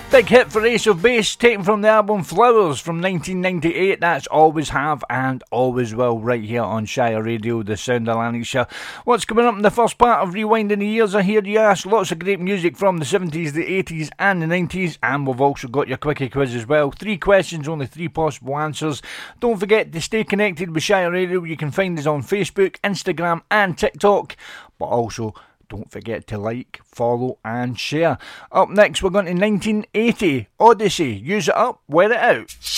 Big hit for Ace of Base, taken from the album Flowers from 1998. That's Always Have and Always Will, right here on Shire Radio, the sound of Lanarkshire. What's coming up in the first part of Rewinding the Years, I hear you ask? Lots of great music from the 70s, the 80s and the 90s, and we've also got your quickie quiz as well. 3 questions, only 3 possible answers. Don't forget to stay connected with Shire Radio. You can find us on Facebook, Instagram and TikTok, but also don't forget to like, follow and share. Up next, we're going to 1980, Odyssey. Use it up, wear it out.